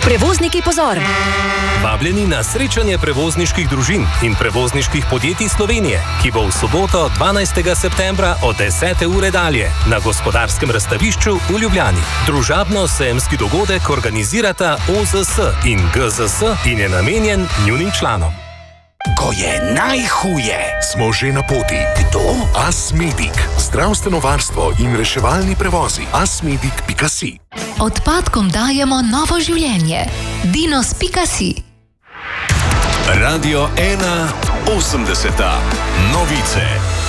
Prevozniki pozor! Vabljeni na srečanje prevozniških družin in prevozniških podjetij Slovenije, ki bo v soboto 12. septembra od 10. ure dalje na Gospodarskem razstavišču v Ljubljani. Družabno-sejemski dogodek organizirata OZS in GZS in je namenjen njunim članom. Ko je najhuje, smo že na poti. Kdo? Asmedic. Zdravstveno varstvo in reševalni prevozi. Asmedic.si. Odpadkom dajemo novo življenje. Dinos.si. Radio 1 80. Novice.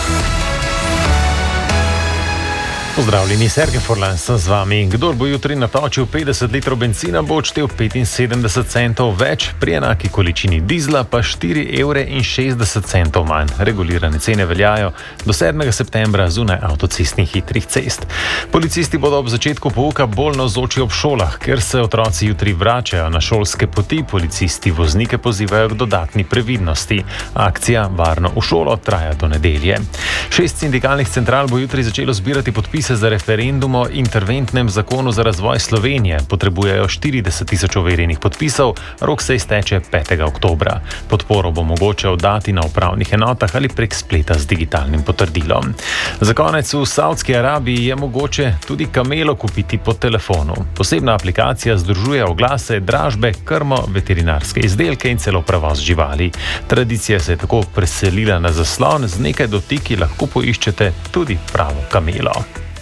Pozdravljeni, Sergej Forlan sem z vami. Kdor bo jutri natočil 50 litrov benzina, bo odštel 75 centov več, pri enaki količini dizla pa 4,60 evra manj. Regulirane cene veljajo do 7. septembra zunaj avtocestnih hitrih cest. Policisti bodo ob začetku pouka bolj navzoči ob šolah, ker se otroci jutri vračajo na šolske poti. Policisti voznike pozivajo k dodatni previdnosti. Akcija Varno v šolo traja do nedelje. 6 sindikalnih central bo jutri začelo zbirati podpise za referendum o interventnem zakonu za razvoj Slovenije. Potrebujejo 40 tisoč overjenih podpisov, rok se izteče 5. oktobra. Podporo bo mogoče oddati na upravnih enotah ali prek spleta z digitalnim potrdilom. Za konec, v Saudski Arabiji je mogoče tudi kamelo kupiti po telefonu. Posebna aplikacija združuje oglase, dražbe, krmo, veterinarske izdelke in celo prevoz živali. Tradicija se je tako preselila na zaslon, z nekaj dotiki lahko poiščete tudi pravo kamelo.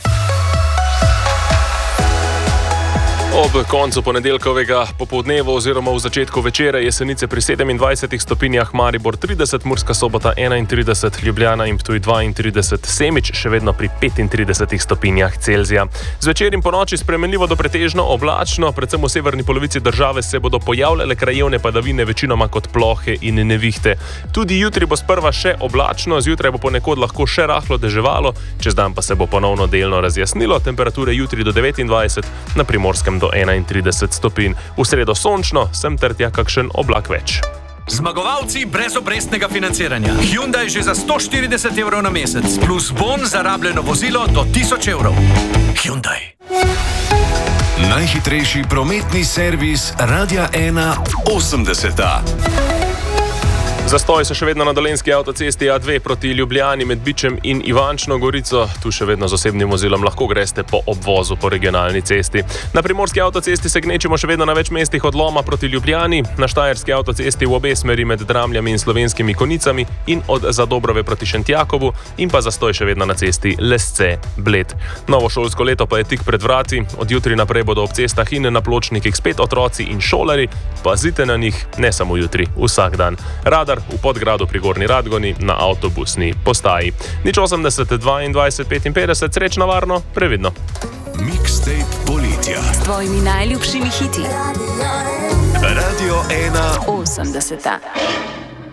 Ob koncu ponedeljkovega popoldneva oziroma v začetku večera Jesenice pri 27 stopinjah, Maribor 30, Murska Sobota 31, Ljubljana in Ptuj 32, Semič še vedno pri 35 stopinjah Celzija. Zvečer in ponoči spremenljivo do pretežno oblačno, predvsem v severni polovici države se bodo pojavljale krajevne padavine, večinoma kot plohe in nevihte. Tudi jutri bo sprva še oblačno, zjutraj bo ponekod lahko še rahlo deževalo, čez dan pa se bo ponovno delno razjasnilo, temperature jutri do 29, na Primorskem do 31 stopinj. V sredo sončno, sem ter tja kakšen oblak več. Zmagovalci brezobrestnega financiranja. Hyundai že za 140 evrov na mesec, plus bon za rabljeno vozilo do 1000 evrov. Hyundai. Najhitrejši prometni servis Radia 1 80. Zastoj se še vedno na Dolenjski avtocesti A2 proti Ljubljani med Bičem in Ivančno Gorico. Tu še vedno z osebnim vozilom lahko greste po obvozu po regionalni cesti. Na Primorski avtocesti se gnečimo še vedno na več mestih od Loma proti Ljubljani, na Štajerski avtocesti v obe smeri med Dramljami in Slovenskimi Konicami in od Zadobrove proti Šentjakobu in pa zastoj še vedno na cesti Lesce-Bled. Novo šolsko leto pa je tik pred vrati. Od jutri naprej bodo ob cestah in na pločnikih spet otroci in šolari. Pazite na njih, ne samo jutri, vsak dan. Radar v Podgradu pri Gornji Radgoni na avtobusni postaji. 080 22 55, srečno, varno, previdno. Mixtape poletja. S tvojimi najljubšimi hiti. Radio 1 80.